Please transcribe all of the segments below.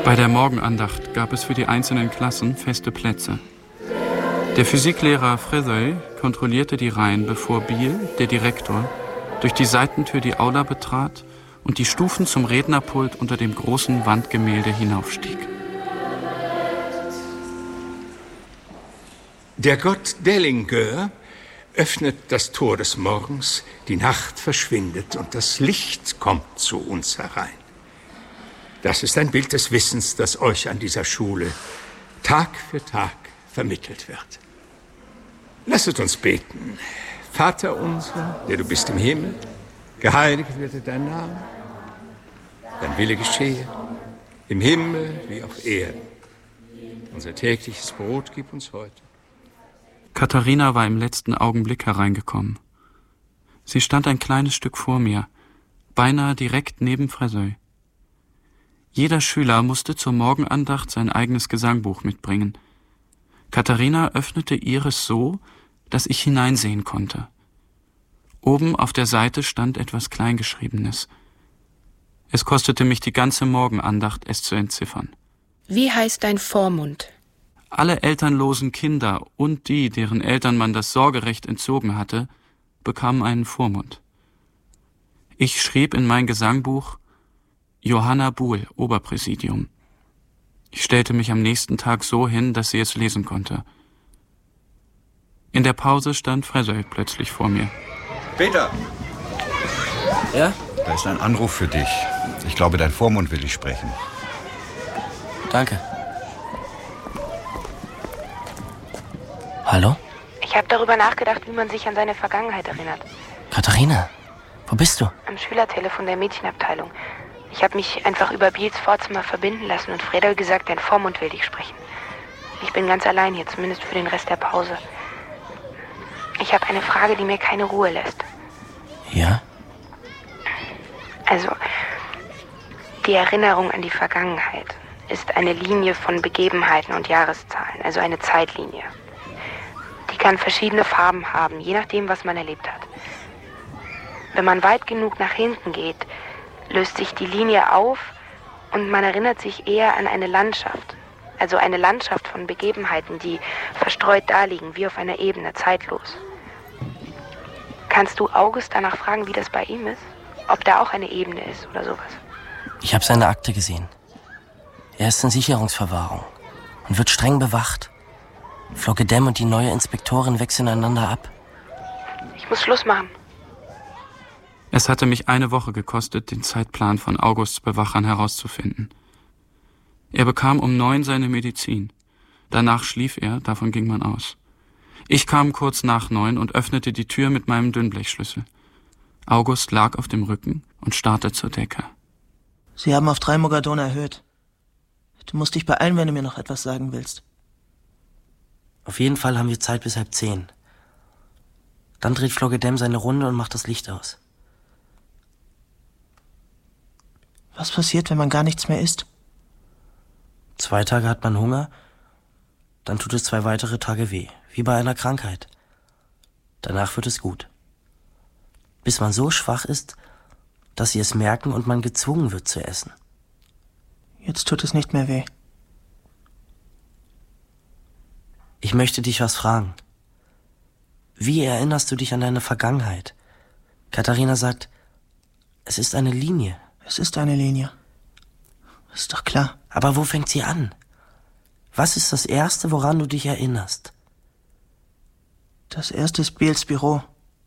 Bei der Morgenandacht gab es für die einzelnen Klassen feste Plätze. Der Physiklehrer Frézeuil kontrollierte die Reihen, bevor Biel, der Direktor, durch die Seitentür die Aula betrat und die Stufen zum Rednerpult unter dem großen Wandgemälde hinaufstieg. Der Gott Dellinger öffnet das Tor des Morgens, die Nacht verschwindet und das Licht kommt zu uns herein. Das ist ein Bild des Wissens, das euch an dieser Schule Tag für Tag vermittelt wird. Lasset uns beten. Vater unser, der du bist im Himmel, geheiligt werde dein Name. Dein Wille geschehe, im Himmel wie auf Erden. Unser tägliches Brot gib uns heute. Katharina war im letzten Augenblick hereingekommen. Sie stand ein kleines Stück vor mir, beinahe direkt neben Frézeuil. Jeder Schüler musste zur Morgenandacht sein eigenes Gesangbuch mitbringen. Katharina öffnete ihres so, dass ich hineinsehen konnte. Oben auf der Seite stand etwas Kleingeschriebenes. Es kostete mich die ganze Morgenandacht, es zu entziffern. Wie heißt dein Vormund? Alle elternlosen Kinder und die, deren Eltern man das Sorgerecht entzogen hatte, bekamen einen Vormund. Ich schrieb in mein Gesangbuch Johanna Buhl, Oberpräsidium. Ich stellte mich am nächsten Tag so hin, dass sie es lesen konnte. In der Pause stand Frézeuil plötzlich vor mir. Peter! Ja? Da ist ein Anruf für dich. Ich glaube, dein Vormund will dich sprechen. Danke. Hallo? Ich habe darüber nachgedacht, wie man sich an seine Vergangenheit erinnert. Katharina, wo bist du? Am Schülertelefon der Mädchenabteilung. Ich habe mich einfach über Biels Vorzimmer verbinden lassen und Frézeuil gesagt, dein Vormund will dich sprechen. Ich bin ganz allein hier, zumindest für den Rest der Pause. Ich habe eine Frage, die mir keine Ruhe lässt. Ja? Also, die Erinnerung an die Vergangenheit ist eine Linie von Begebenheiten und Jahreszahlen, also eine Zeitlinie. Die kann verschiedene Farben haben, je nachdem, was man erlebt hat. Wenn man weit genug nach hinten geht, löst sich die Linie auf und man erinnert sich eher an eine Landschaft. Also eine Landschaft von Begebenheiten, die verstreut daliegen, wie auf einer Ebene, zeitlos. Kannst du August danach fragen, wie das bei ihm ist? Ob da auch eine Ebene ist oder sowas? Ich habe seine Akte gesehen. Er ist in Sicherungsverwahrung und wird streng bewacht. Floggedem und die neue Inspektorin wechseln einander ab. Ich muss Schluss machen. Es hatte mich eine Woche gekostet, den Zeitplan von Augusts Bewachern herauszufinden. Er bekam um 9 seine Medizin. Danach schlief er, davon ging man aus. Ich kam kurz nach 9 und öffnete die Tür mit meinem Dünnblechschlüssel. August lag auf dem Rücken und starrte zur Decke. Sie haben auf 3 Mogadon erhöht. Du musst dich beeilen, wenn du mir noch etwas sagen willst. Auf jeden Fall haben wir Zeit bis 9:30. Dann dreht Floggedem seine Runde und macht das Licht aus. Was passiert, wenn man gar nichts mehr isst? 2 Tage hat man Hunger, dann tut es 2 weitere Tage weh, wie bei einer Krankheit. Danach wird es gut. Bis man so schwach ist, dass sie es merken und man gezwungen wird zu essen. Jetzt tut es nicht mehr weh. Ich möchte dich was fragen. Wie erinnerst du dich an deine Vergangenheit? Katharina sagt, es ist eine Linie. Es ist eine Linie. Ist doch klar. Aber wo fängt sie an? Was ist das Erste, woran du dich erinnerst? Das erste ist Biels Büro.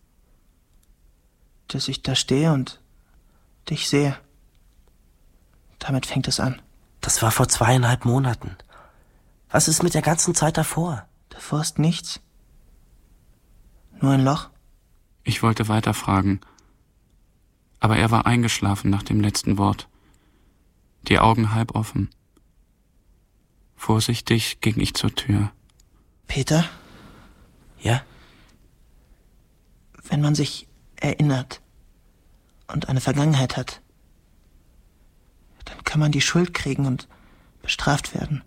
Dass ich da stehe und dich sehe. Damit fängt es an. Das war vor 2,5 Monaten. Was ist mit der ganzen Zeit davor? Davor ist nichts. Nur ein Loch. Ich wollte weiterfragen, aber er war eingeschlafen nach dem letzten Wort. Die Augen halb offen. Vorsichtig ging ich zur Tür. Peter? Ja? Wenn man sich erinnert und eine Vergangenheit hat, dann kann man die Schuld kriegen und bestraft werden.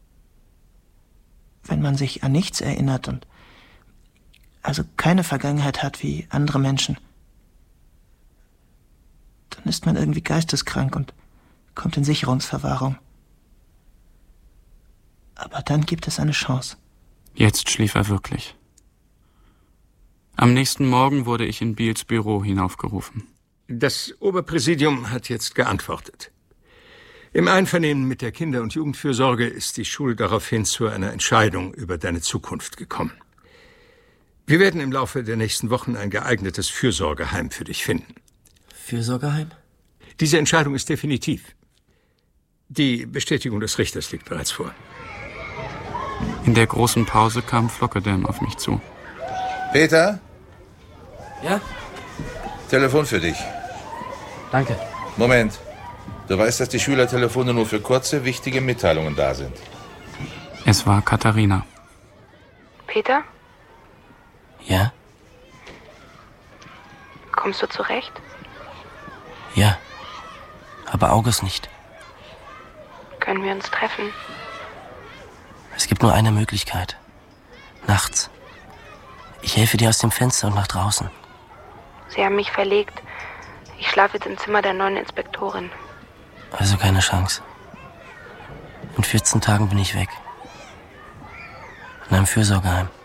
Wenn man sich an nichts erinnert und also keine Vergangenheit hat wie andere Menschen, dann ist man irgendwie geisteskrank und kommt in Sicherungsverwahrung. Aber dann gibt es eine Chance. Jetzt schlief er wirklich. Am nächsten Morgen wurde ich in Beals Büro hinaufgerufen. Das Oberpräsidium hat jetzt geantwortet. Im Einvernehmen mit der Kinder- und Jugendfürsorge ist die Schule daraufhin zu einer Entscheidung über deine Zukunft gekommen. Wir werden im Laufe der nächsten Wochen ein geeignetes Fürsorgeheim für dich finden. Fürsorgeheim? Diese Entscheidung ist definitiv. Die Bestätigung des Richters liegt bereits vor. In der großen Pause kam Flockerdam auf mich zu. Peter? Ja? Telefon für dich. Danke. Moment. Du weißt, dass die Schülertelefone nur für kurze, wichtige Mitteilungen da sind. Es war Katharina. Peter, Ja? kommst du zurecht? Ja. Aber August nicht. Können wir uns treffen? Es gibt nur eine Möglichkeit. Nachts. Ich helfe dir aus dem Fenster und nach draußen. Sie haben mich verlegt. Ich schlafe jetzt im Zimmer der neuen Inspektorin. Also keine Chance. In 14 Tagen bin ich weg. In einem Fürsorgeheim.